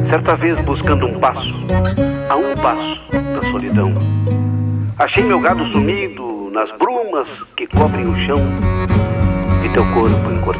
Certa vez, buscando um passo, a um passo da solidão, achei meu gado sumido nas brumas que cobrem o chão. Vi teu corpo